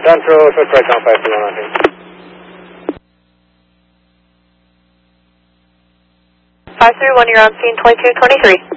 Central, short track on 531. 531, you're on scene 2223.